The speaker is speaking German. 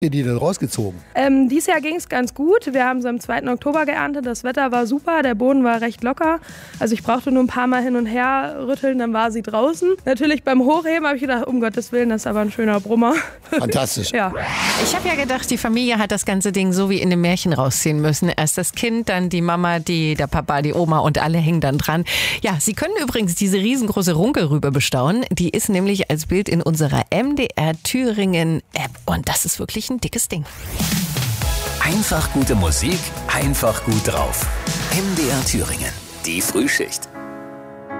Die dann rausgezogen? Dieses Jahr ging es ganz gut. Wir haben sie am 2. Oktober geerntet. Das Wetter war super, der Boden war recht locker. Also ich brauchte nur ein paar Mal hin und her rütteln, dann war sie draußen. Natürlich beim Hochheben habe ich gedacht, um Gottes Willen, das ist aber ein schöner Brummer. Fantastisch. Ja. Ich habe ja gedacht, die Familie hat das ganze Ding so wie in einem Märchen rausziehen müssen. Erst das Kind, dann die Mama, der Papa, die Oma und alle hängen dann dran. Ja, Sie können übrigens diese riesengroße Runkelrübe bestaunen. Die ist nämlich als Bild in unserer MDR Thüringen App. Und das ist wirklich ein dickes Ding. Einfach gute Musik, einfach gut drauf. MDR Thüringen, die Frühschicht.